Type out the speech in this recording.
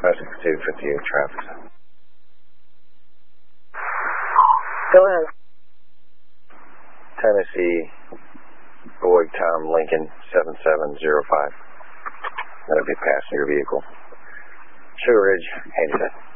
Essex 258 traffic. Go ahead. Tennessee, Boyd, Tom, Lincoln, 7705. That'll be a passenger vehicle. Sugar Ridge, Hampstead.